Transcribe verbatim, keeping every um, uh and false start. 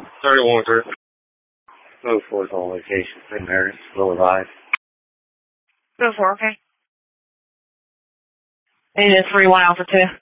thirty-one through. Go for it on location. Saint Mary's, Will Revive. Go for it, okay. It is three one Alpha two.